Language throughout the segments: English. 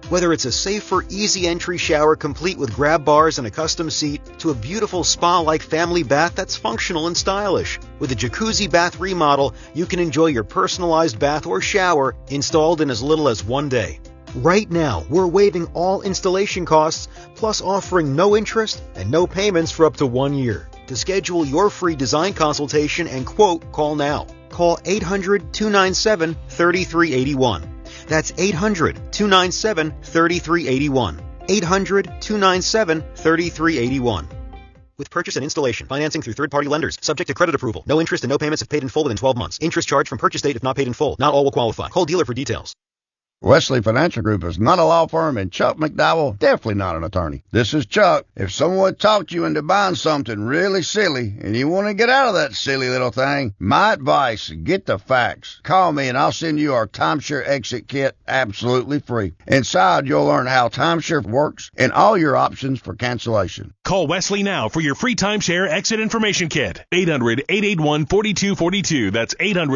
Whether it's a safer, easy entry shower complete with grab bars and a custom seat, to a beautiful spa-like family bath that's functional and stylish. With a jacuzzi bath remodel, you can enjoy your personalized bath or shower installed in as little as 1 day. Right now, we're waiving all installation costs, plus offering no interest and no payments for up to 1 year. To schedule your free design consultation and quote, call now. Call 800-297-3381. That's 800-297-3381. 800-297-3381. With purchase and installation, financing through third-party lenders, subject to credit approval. No interest and no payments if paid in full within 12 months. Interest charged from purchase date if not paid in full. Not all will qualify. Call dealer for details. Wesley Financial Group is not a law firm, and Chuck McDowell definitely not an attorney. This is Chuck. If someone talked you into buying something really silly and you want to get out of that silly little thing, my advice, get the facts. Call me and I'll send you our timeshare exit kit absolutely free. Inside, you'll learn how timeshare works and all your options for cancellation. Call Wesley now for your free timeshare exit information kit. 800-881-4242. That's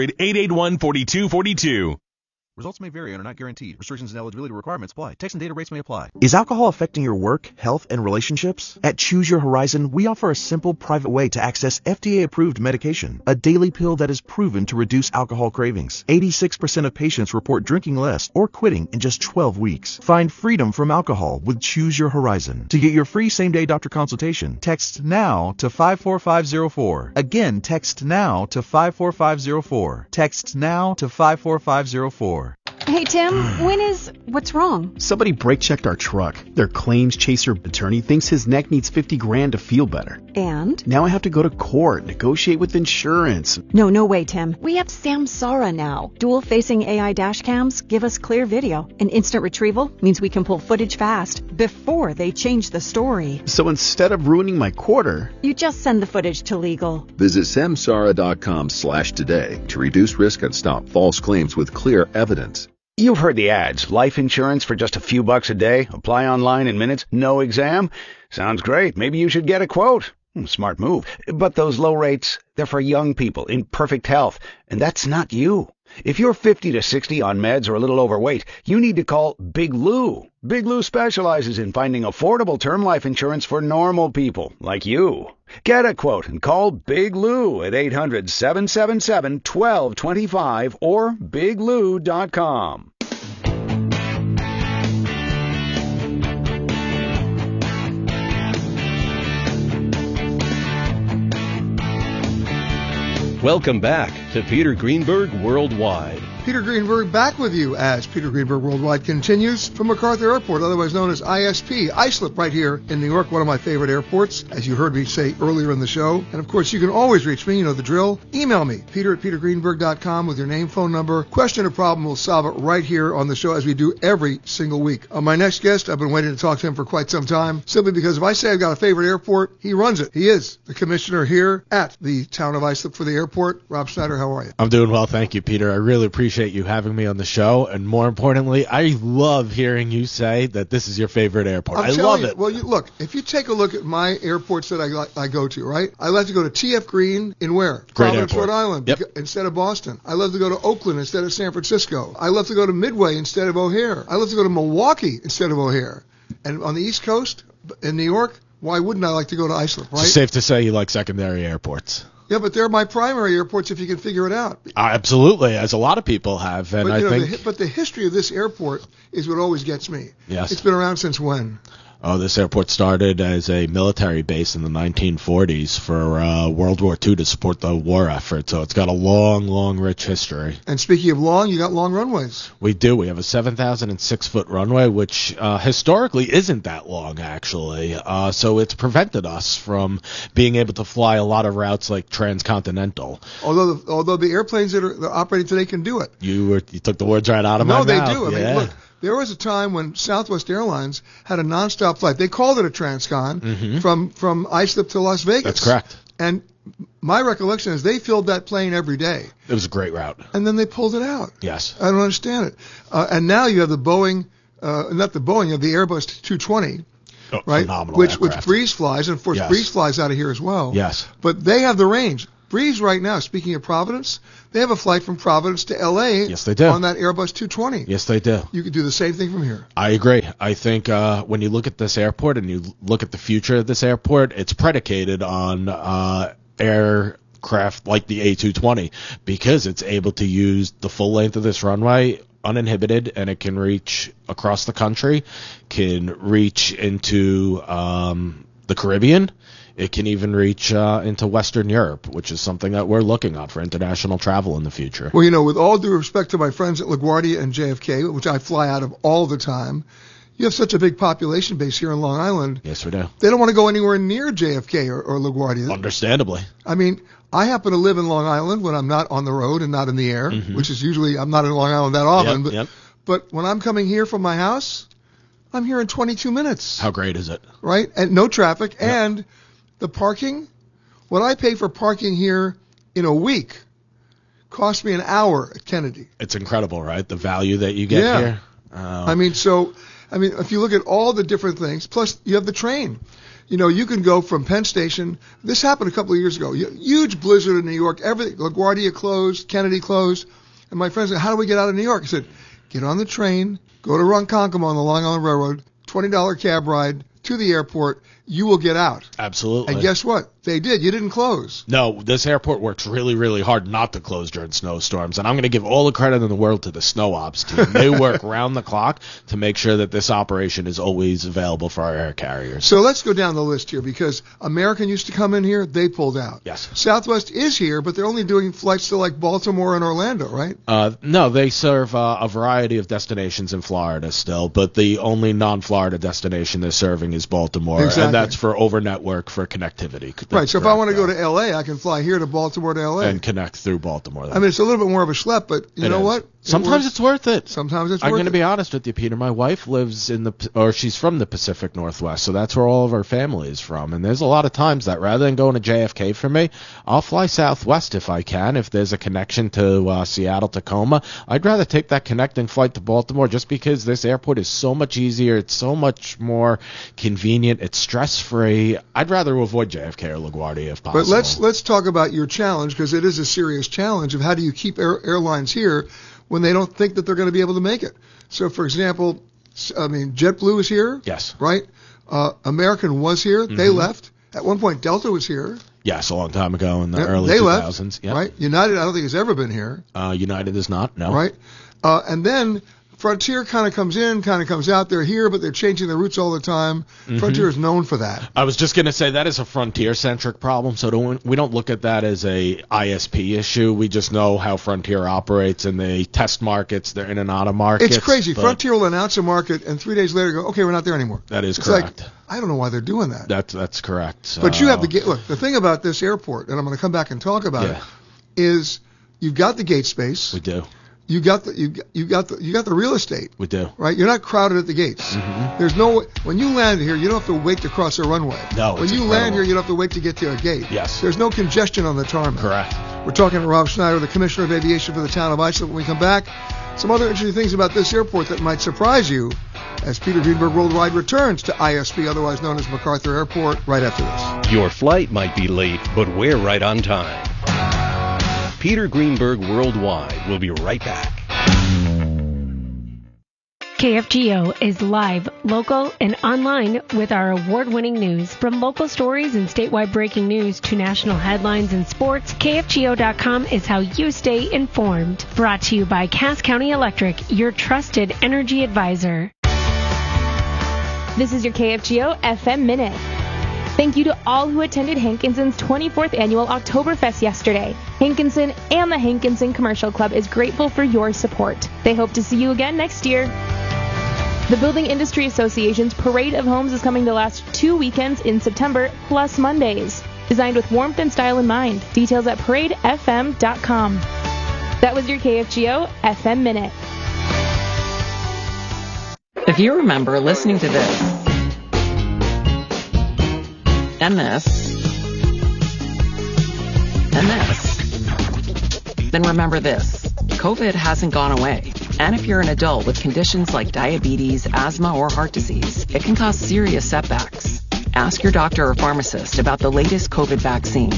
800-881-4242. Results may vary and are not guaranteed. Restrictions and eligibility requirements apply. Text and data rates may apply. Is alcohol affecting your work, health, and relationships? At Choose Your Horizon, we offer a simple, private way to access FDA-approved medication, a daily pill that is proven to reduce alcohol cravings. 86% of patients report drinking less or quitting in just 12 weeks. Find freedom from alcohol with Choose Your Horizon. To get your free same-day doctor consultation, text NOW to 54504. Again, text NOW to 54504. Text NOW to 54504. Hey, Tim, what's wrong? Somebody brake-checked our truck. Their claims chaser attorney thinks his neck needs $50,000 to feel better. And? Now I have to go to court, negotiate with insurance. No way, Tim. We have Samsara now. Dual-facing AI dash cams give us clear video. And instant retrieval means we can pull footage fast before they change the story. So instead of ruining my quarter, you just send the footage to legal. Visit samsara.com/today to reduce risk and stop false claims with clear evidence. You've heard the ads. Life insurance for just a few bucks a day. Apply online in minutes. No exam. Sounds great. Maybe you should get a quote. Smart move. But those low rates, they're for young people in perfect health. And that's not you. If you're 50 to 60 on meds or a little overweight, you need to call Big Lou. Big Lou specializes in finding affordable term life insurance for normal people like you. Get a quote and call Big Lou at 800-777-1225 or biglou.com. Welcome back to Peter Greenberg Worldwide. Peter Greenberg back with you as Peter Greenberg Worldwide continues from MacArthur Airport, otherwise known as ISP, Islip, right here in New York, one of my favorite airports, as you heard me say earlier in the show. And of course, you can always reach me, you know the drill. Email me, peter@petergreenberg.com with your name, phone number, question or problem. We'll solve it right here on the show as we do every single week. My next guest, I've been waiting to talk to him for quite some time, simply because if I say I've got a favorite airport, he runs it. He is the commissioner here at the town of Islip for the airport. Rob Schneider, how are you? I'm doing well, thank you, Peter. I really appreciate you having me on the show, and more importantly, I love hearing you say that this is your favorite airport. I love it. Well, look, if you take a look at my airports that I go to, right? I like to go to T.F. Green in where? Great Providence, airport. Rhode Island, yep. Instead of Boston. I love to go to Oakland instead of San Francisco. I love to go to Midway instead of O'Hare. I love to go to Milwaukee instead of O'Hare. And on the East Coast, in New York, why wouldn't I like to go to Islip, right? It's safe to say you like secondary airports. Yeah, but they're my primary airports if you can figure it out. Absolutely, as a lot of people have. And but the history of this airport is what always gets me. Yes. It's been around since when? Oh, this airport started as a military base in the 1940s for World War II to support the war effort. So it's got a long, rich history. And speaking of long, you got long runways. We do. We have a 7,006-foot runway, which historically isn't that long, actually. So it's prevented us from being able to fly a lot of routes like transcontinental. Although the airplanes that are operating today can do it. You took the words right out of my mouth. No, they do. I mean, look. There was a time when Southwest Airlines had a nonstop flight. They called it a transcon from Islip to Las Vegas. That's correct. And my recollection is they filled that plane every day. It was a great route. And then they pulled it out. Yes. I don't understand it. And now you have the Boeing, not the Boeing, you have the Airbus 220. Right? Phenomenal which aircraft. Breeze flies, and of course yes. Breeze flies out of here as well. Yes. But they have the range. Breeze right now, speaking of Providence, they have a flight from Providence to L.A. Yes, they do. On that Airbus 220. Yes, they do. You could do the same thing from here. I agree. I think when you look at this airport and you look at the future of this airport, it's predicated on aircraft like the A220 because it's able to use the full length of this runway uninhibited, and it can reach across the country, can reach into the Caribbean. It can even reach into Western Europe, which is something that we're looking at for international travel in the future. Well, with all due respect to my friends at LaGuardia and JFK, which I fly out of all the time, you have such a big population base here in Long Island. Yes, we do. They don't want to go anywhere near JFK or LaGuardia. Understandably. I mean, I happen to live in Long Island when I'm not on the road and not in the air, which is usually I'm not in Long Island that often. But when I'm coming here from my house, I'm here in 22 minutes. How great is it? Right? And no traffic. And the parking, what I pay for parking here in a week cost me an hour at Kennedy. It's incredible, right? The value that you get here. If you look at all the different things, plus you have the train. You can go from Penn Station. This happened a couple of years ago. Huge blizzard in New York. Everything. LaGuardia closed. Kennedy closed. And my friend said, how do we get out of New York? I said, get on the train, go to Ronkonkoma on the Long Island Railroad, $20 cab ride to the airport. You will get out. Absolutely. And guess what? They did. You didn't close. No, this airport works really, really hard not to close during snowstorms. And I'm going to give all the credit in the world to the snow ops team. They work round the clock to make sure that this operation is always available for our air carriers. So let's go down the list here because American used to come in here. They pulled out. Yes. Southwest is here, but they're only doing flights to like Baltimore and Orlando, right? No, they serve a variety of destinations in Florida still, but the only non-Florida destination they're serving is Baltimore. Exactly. And that's for over network for connectivity. Right, so if I want to go to L.A., I can fly here to Baltimore to L.A. And connect through Baltimore. I mean, it's a little bit more of a schlep, but you know what? Sometimes it's worth it. Sometimes it's worth it. I'm going to be honest with you, Peter. My wife lives she's from the Pacific Northwest, so that's where all of our family is from. And there's a lot of times that rather than going to JFK for me, I'll fly Southwest if I can. If there's a connection to Seattle, Tacoma, I'd rather take that connecting flight to Baltimore just because this airport is so much easier. It's so much more convenient. It's stress-free. I'd rather avoid JFK or LaGuardia if possible. But let's talk about your challenge, because it is a serious challenge of how do you keep airlines here when they don't think that they're going to be able to make it. So, for example, JetBlue is here. Yes. Right? American was here. They left. At one point, Delta was here. Yes, a long time ago in the early 2000s. Yep. Right? United, I don't think has ever been here. United is not, no. Right? And then Frontier kind of comes in, kind of comes out. They're here, but they're changing their routes all the time. Frontier is known for that. I was just going to say that is a Frontier-centric problem, so we don't look at that as a ISP issue. We just know how Frontier operates, and they test markets. They're in and out of markets. It's crazy. Frontier will announce a market, and 3 days later go, okay, we're not there anymore. That is correct. Like, I don't know why they're doing that. That's correct. But you have to look, the thing about this airport, and I'm going to come back and talk about it, is you've got the gate space. We do. You got the real estate. We do. Right? You're not crowded at the gates. There's no when you land here, you don't have to wait to cross a runway. No. When you land here, you don't have to wait to get to a gate. Yes. There's no congestion on the tarmac. Correct. We're talking to Rob Schneider, the Commissioner of Aviation for the town of Islip. When we come back, some other interesting things about this airport that might surprise you as Peter Greenberg Worldwide returns to ISP, otherwise known as MacArthur Airport, right after this. Your flight might be late, but we're right on time. Peter Greenberg Worldwide will be right back. KFGO is live, local, and online with our award-winning news. From local stories and statewide breaking news to national headlines and sports, KFGO.com is how you stay informed. Brought to you by Cass County Electric, your trusted energy advisor. This is your KFGO FM Minute. Thank you to all who attended Hankinson's 24th annual Oktoberfest yesterday. Hankinson and the Hankinson Commercial Club is grateful for your support. They hope to see you again next year. The Building Industry Association's Parade of Homes is coming to last 2 weekends in September, plus Mondays. Designed with warmth and style in mind. Details at paradefm.com. That was your KFGO FM Minute. If you remember listening to this, and this, and this, then remember this. COVID hasn't gone away. And if you're an adult with conditions like diabetes, asthma, or heart disease, it can cause serious setbacks. Ask your doctor or pharmacist about the latest COVID vaccine. It's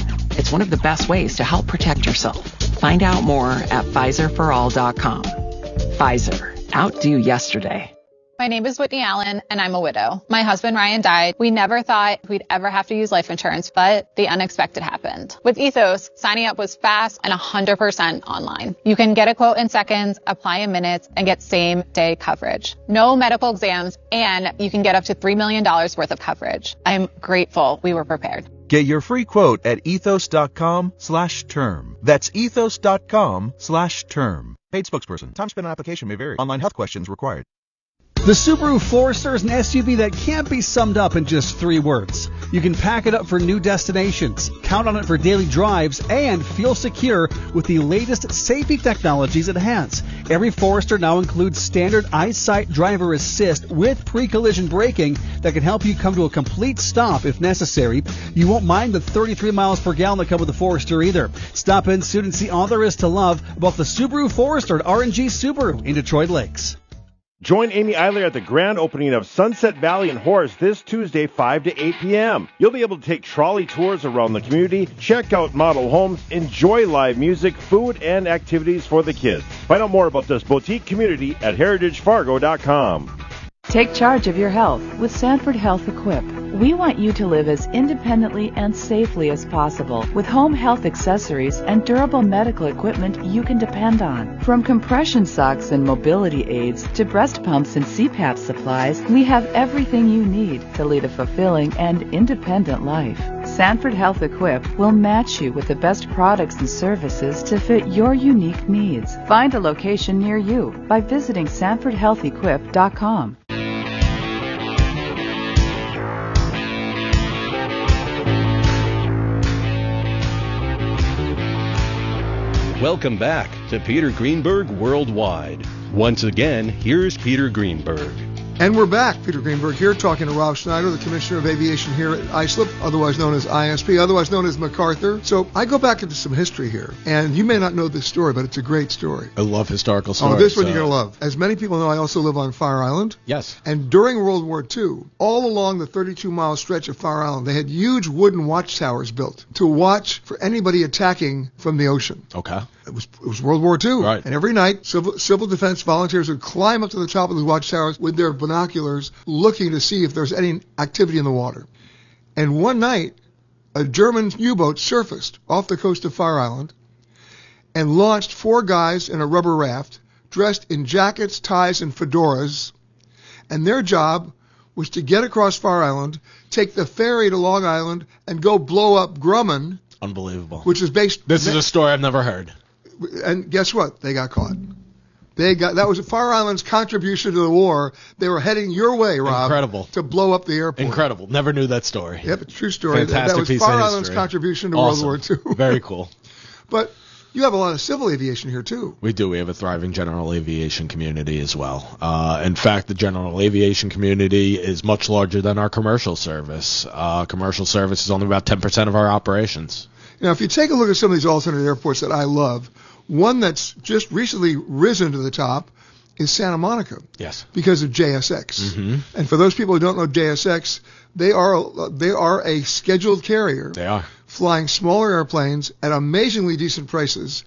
It's one of the best ways to help protect yourself. Find out more at PfizerForAll.com. Pfizer. Outdo yesterday. My name is Whitney Allen, and I'm a widow. My husband, Ryan, died. We never thought we'd ever have to use life insurance, but the unexpected happened. With Ethos, signing up was fast and 100% online. You can get a quote in seconds, apply in minutes, and get same-day coverage. No medical exams, and you can get up to $3 million worth of coverage. I'm grateful we were prepared. Get your free quote at ethos.com/term. That's ethos.com/term. Paid spokesperson. Time spent on application may vary. Online health questions required. The Subaru Forester is an SUV that can't be summed up in just 3 words. You can pack it up for new destinations, count on it for daily drives, and feel secure with the latest safety technologies it has. Every Forester now includes standard EyeSight driver assist with pre-collision braking that can help you come to a complete stop if necessary. You won't mind the 33 miles per gallon that come with the Forester either. Stop in soon and see all there is to love about the Subaru Forester at R&G Subaru in Detroit Lakes. Join Amy Eiler at the grand opening of Sunset Valley and Horace this Tuesday, 5 to 8 p.m. You'll be able to take trolley tours around the community, check out model homes, enjoy live music, food, and activities for the kids. Find out more about this boutique community at heritagefargo.com. Take charge of your health with Sanford Health Equip. We want you to live as independently and safely as possible with home health accessories and durable medical equipment you can depend on. From compression socks and mobility aids to breast pumps and CPAP supplies, we have everything you need to lead a fulfilling and independent life. Sanford Health Equip will match you with the best products and services to fit your unique needs. Find a location near you by visiting SanfordHealthEquip.com. Welcome back to Peter Greenberg Worldwide. Once again, here's Peter Greenberg. And we're back. Peter Greenberg here, talking to Rob Schneider, the Commissioner of Aviation here at ISLIP, otherwise known as ISP, otherwise known as MacArthur. So I go back into some history here, and you may not know this story, but it's a great story. I love historical stories. Oh, this one you're going to love. As many people know, I also live on Fire Island. Yes. And during World War II, all along the 32-mile stretch of Fire Island, they had huge wooden watchtowers built to watch for anybody attacking from the ocean. Okay. It was World War II. Right. And every night, civil defense volunteers would climb up to the top of the watchtowers with their binoculars, looking to see if there's any activity in the water. And one night, a German U-boat surfaced off the coast of Fire Island and launched 4 guys in a rubber raft, dressed in jackets, ties, and fedoras. And their job was to get across Fire Island, take the ferry to Long Island, and go blow up Grumman. Unbelievable. Which is based... This is a story I've never heard. And guess what? They got caught. That was Fire Island's contribution to the war. They were heading your way, Rob. Incredible. To blow up the airport. Incredible. Never knew that story. Yep, it's a true story. Fantastic that was piece Fire of Island's history. contribution to Awesome. World War II. Very cool. But you have a lot of civil aviation here, too. We do. We have a thriving general aviation community as well. In fact, the general aviation community is much larger than our commercial service. Commercial service is only about 10% of our operations. Now, if you take a look at some of these alternate airports that I love, one that's just recently risen to the top is Santa Monica. Yes. Because of JSX. Mm-hmm. And for those people who don't know JSX, they are a scheduled carrier. They are. Flying smaller airplanes at amazingly decent prices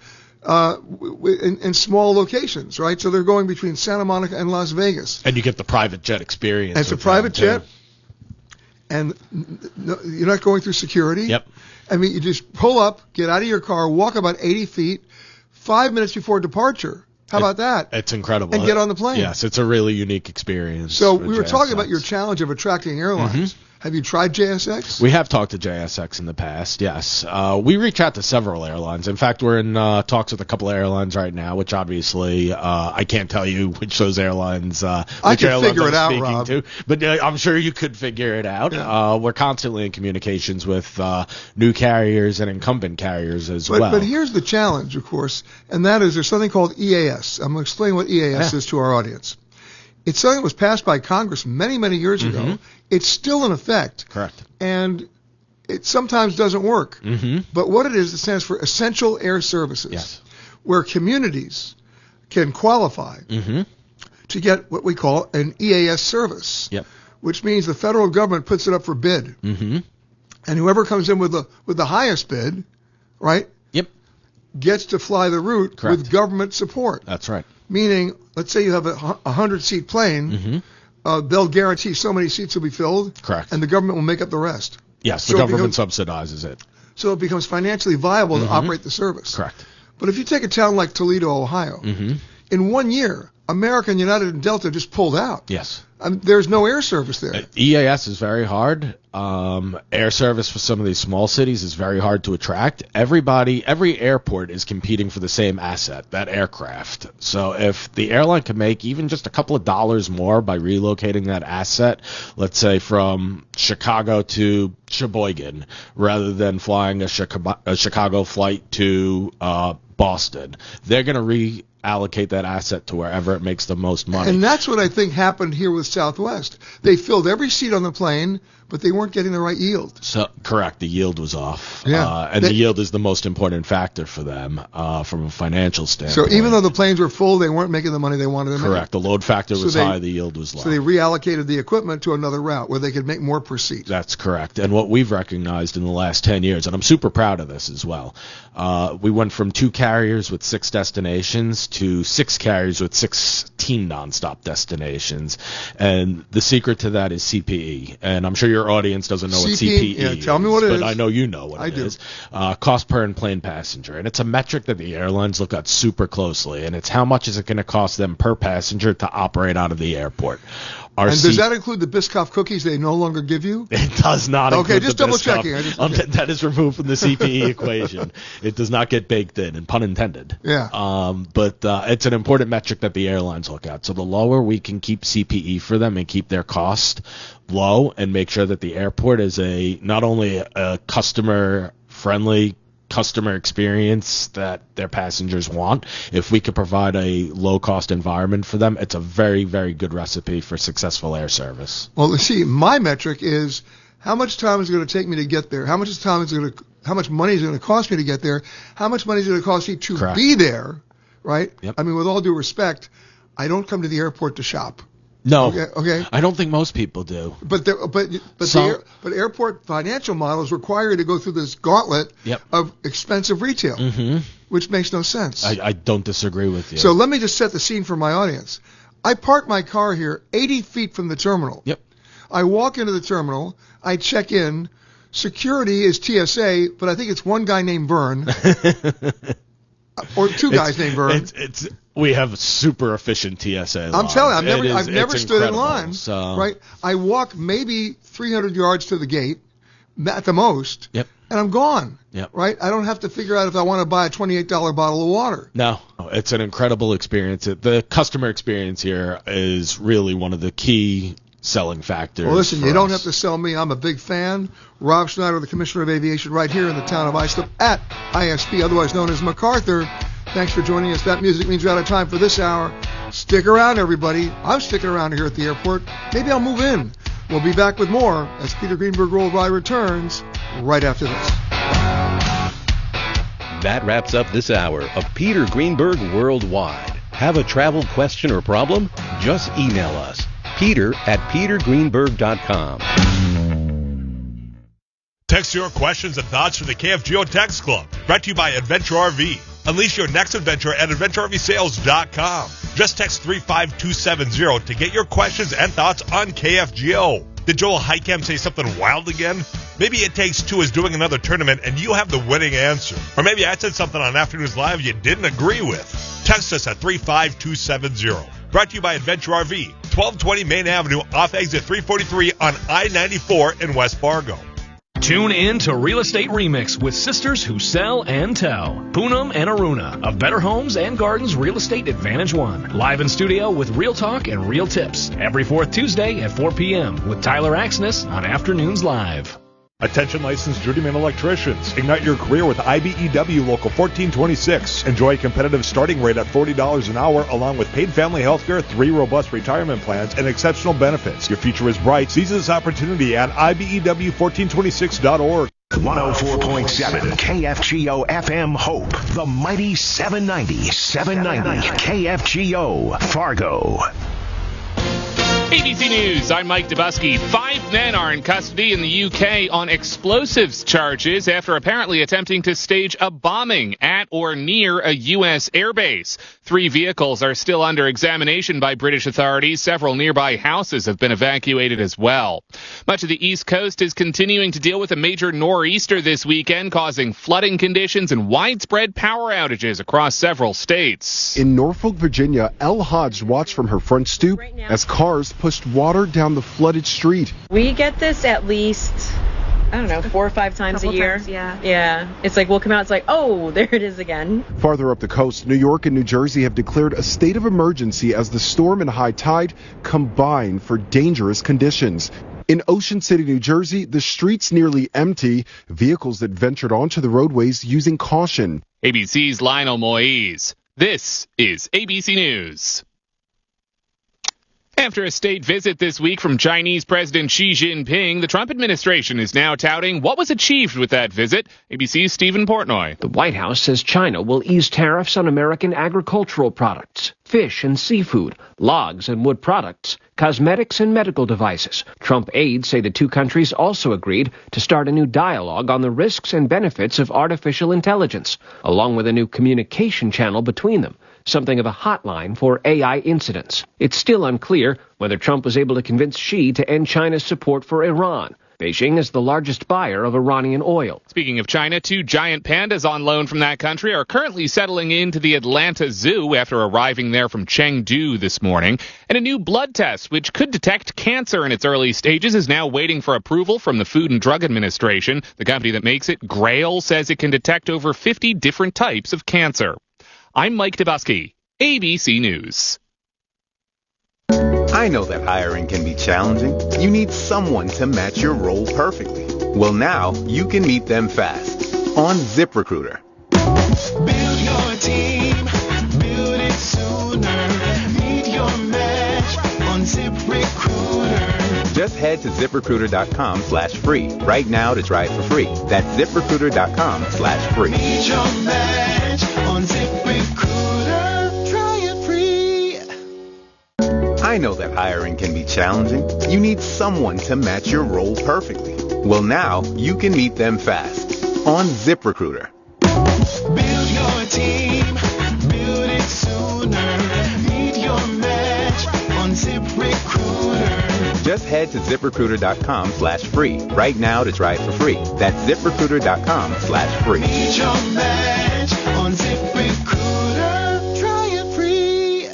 in small locations, right? So they're going between Santa Monica and Las Vegas. And you get the private jet experience. And it's a private jet. And you're not going through security. Yep. I mean, you just pull up, get out of your car, walk about 80 feet, 5 minutes before departure. How about that? It's incredible. And get on the plane. Yes, it's a really unique experience. So we were talking about your challenge of attracting airlines. Mm-hmm. Have you tried JSX? We have talked to JSX in the past, yes. We reach out to several airlines. In fact, we're in talks with a couple of airlines right now, which obviously I can't tell you which those airlines I can figure it out, Rob. to, but I'm sure you could figure it out. Yeah. We're constantly in communications with new carriers and incumbent carriers as well. But here's the challenge, of course, and that is there's something called EAS. I'm going to explain what EAS is to our audience. It's something that was passed by Congress many, many years ago. It's still in effect. Correct. And it sometimes doesn't work. Mm-hmm. But what it is, it stands for Essential Air Services, yes, where communities can qualify to get what we call an EAS service, yep, which means the federal government puts it up for bid. Mm-hmm. And whoever comes in with the highest bid right? Yep. Gets to fly the route with government support. That's right. Meaning, let's say you have a 100-seat plane, they'll guarantee so many seats will be filled. Correct. And the government will make up the rest. Yes, the government subsidizes it. So it becomes financially viable to operate the service. Correct. But if you take a town like Toledo, Ohio, in 1 year, American, United, and Delta just pulled out. Yes. There's no air service there. EAS is very hard. Air service for some of these small cities is very hard to attract. Every airport is competing for the same asset, that aircraft. So if the airline can make even just a couple of dollars more by relocating that asset, let's say from Chicago to Sheboygan, rather than flying a Chicago flight to Boston, they're going to reallocate that asset to wherever it makes the most money. And that's what I think happened here with Southwest. They filled every seat on the plane, but they weren't getting the right yield. So correct, the yield was off. Yeah. The yield is the most important factor for them from a financial standpoint. So even though the planes were full, they weren't making the money they wanted to make. Correct. The load factor was high, the yield was low. So they reallocated the equipment to another route where they could make more per seat. That's correct. And what we've recognized in the last 10 years, and I'm super proud of this as well, we went from 2 carriers with 6 destinations to 6 carriers with 16 nonstop destinations. And the secret to that is CPE. And I'm sure your audience doesn't know what CPE is. Yeah, tell me what it is. But I know you know what it is. Cost per in-plane passenger. And it's a metric that the airlines look at super closely. And it's how much is it going to cost them per passenger to operate out of the airport. Does that include the Biscoff cookies they no longer give you? It does not include just the double Biscoff. checking. That is removed from the CPE equation. It does not get baked in, and pun intended. Yeah. But it's an important metric that the airlines look at. So the lower we can keep CPE for them and keep their cost low and make sure that the airport is not only a customer-friendly customer experience that their passengers want. If we could provide a low-cost environment for them, it's a very, very good recipe for successful air service. Well, see, my metric is how much time is it going to take me to get there? How much money is it going to cost me to get there? How much money is it going to cost me to be there? Right? Yep. I mean, with all due respect, I don't come to the airport to shop. No. Okay. I don't think most people do. But airport financial models require you to go through this gauntlet of expensive retail, which makes no sense. I don't disagree with you. So let me just set the scene for my audience. I park my car here 80 feet from the terminal. Yep. I walk into the terminal. I check in. Security is TSA, but I think it's one guy named Vern. Or 2 guys named Vern. We have super efficient TSA. I'm telling you, I've never stood in line. So. Right, I walk maybe 300 yards to the gate, at the most. Yep. And I'm gone. Yep. Right, I don't have to figure out if I want to buy a $28 bottle of water. No, it's an incredible experience. The customer experience here is really one of the key selling factors. Well, listen, you don't have to sell me. I'm a big fan. Rob Schneider, the Commissioner of Aviation, right here in the town of Islip at ISP, otherwise known as MacArthur. Thanks for joining us. That music means we're out of time for this hour. Stick around, everybody. I'm sticking around here at the airport. Maybe I'll move in. We'll be back with more as Peter Greenberg Worldwide returns right after this. That wraps up this hour of Peter Greenberg Worldwide. Have a travel question or problem? Just email us. Peter@petergreenberg.com. Text your questions and thoughts from the KFGO Text Club. Brought to you by Adventure RV. Unleash your next adventure at AdventureRVSales.com. Just text 35270 to get your questions and thoughts on KFGO. Did Joel Heichem say something wild again? Maybe It Takes Two is doing another tournament and you have the winning answer. Or maybe I said something on Afternoons Live you didn't agree with. Text us at 35270. Brought to you by Adventure RV, 1220 Main Avenue off exit 343 on I-94 in West Fargo. Tune in to Real Estate Remix with sisters who sell and tell. Poonam and Aruna of Better Homes and Gardens Real Estate Advantage One. Live in studio with real talk and real tips. Every 4th Tuesday at 4 p.m. with Tyler Axness on Afternoons Live. Attention licensed journeyman electricians. Ignite your career with IBEW Local 1426. Enjoy a competitive starting rate at $40 an hour along with paid family health care, 3 robust retirement plans, and exceptional benefits. Your future is bright. Seize this opportunity at IBEW1426.org. 104.7 KFGO FM Hope. The mighty 790 KFGO Fargo. ABC News, I'm Mike Dubusky. 5 men are in custody in the UK on explosives charges after apparently attempting to stage a bombing at or near a U.S. airbase. 3 vehicles are still under examination by British authorities. Several nearby houses have been evacuated as well. Much of the East Coast is continuing to deal with a major nor'easter this weekend, causing flooding conditions and widespread power outages across several states. In Norfolk, Virginia, Elle Hodge watched from her front stoop as cars pushed water down the flooded street. We get this at least, 4 or 5 times a year. Yeah. It's like we'll come out, it's like, oh, there it is again. Farther up the coast, New York and New Jersey have declared a state of emergency as the storm and high tide combine for dangerous conditions. In Ocean City, New Jersey, the streets nearly empty, vehicles that ventured onto the roadways using caution. ABC's Lionel Moise. This is ABC News. After a state visit this week from Chinese President Xi Jinping, the Trump administration is now touting what was achieved with that visit. ABC's Stephen Portnoy. The White House says China will ease tariffs on American agricultural products, fish and seafood, logs and wood products, cosmetics and medical devices. Trump aides say the two countries also agreed to start a new dialogue on the risks and benefits of artificial intelligence, along with a new communication channel between them. Something of a hotline for AI incidents. It's still unclear whether Trump was able to convince Xi to end China's support for Iran. Beijing is the largest buyer of Iranian oil. Speaking of China, 2 giant pandas on loan from that country are currently settling into the Atlanta Zoo after arriving there from Chengdu this morning. And a new blood test, which could detect cancer in its early stages, is now waiting for approval from the Food and Drug Administration. The company that makes it, Grail, says it can detect over 50 different types of cancer. I'm Mike Dubusky, ABC News. I know that hiring can be challenging. You need someone to match your role perfectly. Well, now you can meet them fast on ZipRecruiter. Build your team, build it sooner. Meet your match on ZipRecruiter. Just head to ZipRecruiter.com/free right now to try it for free. That's ZipRecruiter.com/free. Meet your match on ZipRecruiter. Try it free. I know that hiring can be challenging. You need someone to match your role perfectly. Well, now you can meet them fast on ZipRecruiter. Build your team, build it sooner. Meet your match on ZipRecruiter. Just head to ZipRecruiter.com/free right now to try it for free. That's ZipRecruiter.com/free. Meet your match on ZipRecruiter. Try it free.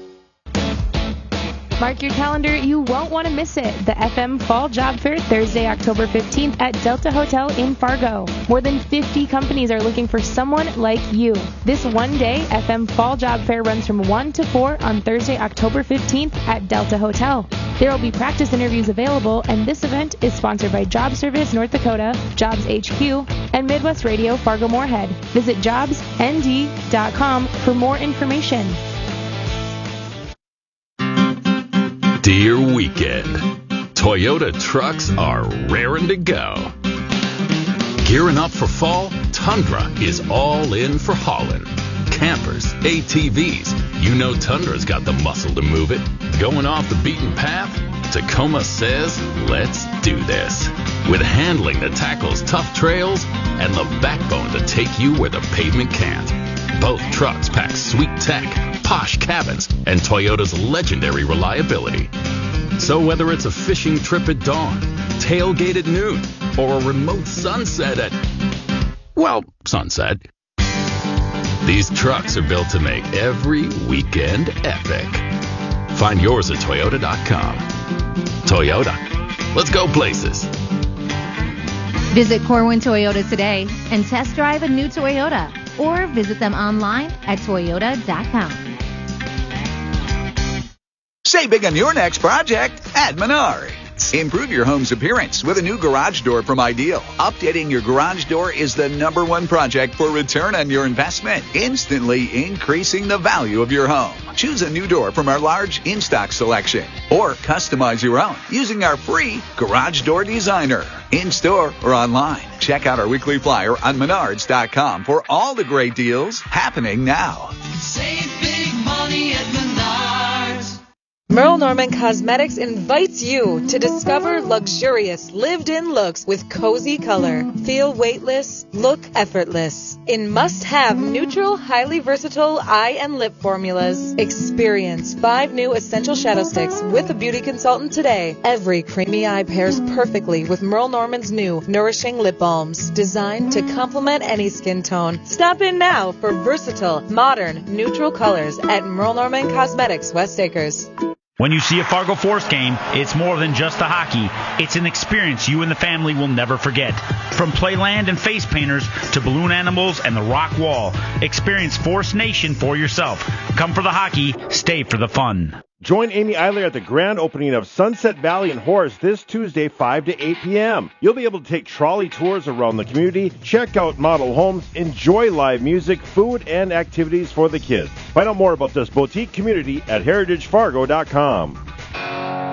Mark your calendar, you won't want to miss it. The FM Fall Job Fair, Thursday, October 15th at Delta Hotel in Fargo. More than 50 companies are looking for someone like you. This one-day FM Fall Job Fair runs from 1 to 4 on Thursday, October 15th at Delta Hotel. There will be practice interviews available, and this event is sponsored by Job Service North Dakota, Jobs HQ, and Midwest Radio Fargo-Moorhead. Visit jobsnd.com for more information. Dear weekend, Toyota trucks are raring to go. Gearing up for fall, Tundra is all in for hauling. Campers, ATVs, you know Tundra's got the muscle to move it. Going off the beaten path? Tacoma says, let's do this. With handling that tackles tough trails and the backbone to take you where the pavement can't. Both trucks pack sweet tech, posh cabins, and Toyota's legendary reliability. So whether it's a fishing trip at dawn, tailgate at noon, or a remote sunset at, sunset, these trucks are built to make every weekend epic. Find yours at Toyota.com. Toyota, let's go places. Visit Corwin Toyota today and test drive a new Toyota, or visit them online at Toyota.com. Save big on your next project at Menards. Improve your home's appearance with a new garage door from Ideal. Updating your garage door is the #1 project for return on your investment, instantly increasing the value of your home. Choose a new door from our large in-stock selection, or customize your own using our free Garage Door Designer. In-store or online, check out our weekly flyer on Menards.com for all the great deals happening now. Save big money at Menards. Merle Norman Cosmetics invites you to discover luxurious, lived-in looks with cozy color. Feel weightless, look effortless. In must-have, neutral, highly versatile eye and lip formulas. Experience 5 new essential shadow sticks with a beauty consultant today. Every creamy eye pairs perfectly with Merle Norman's new nourishing lip balms, designed to complement any skin tone. Stop in now for versatile, modern, neutral colors at Merle Norman Cosmetics, West Acres. When you see a Fargo Force game, it's more than just the hockey. It's an experience you and the family will never forget. From playland and face painters to balloon animals and the rock wall, experience Force Nation for yourself. Come for the hockey, stay for the fun. Join Amy Eiler at the grand opening of Sunset Valley and Horace this Tuesday, 5 to 8 p.m. You'll be able to take trolley tours around the community, check out model homes, enjoy live music, food, and activities for the kids. Find out more about this boutique community at heritagefargo.com.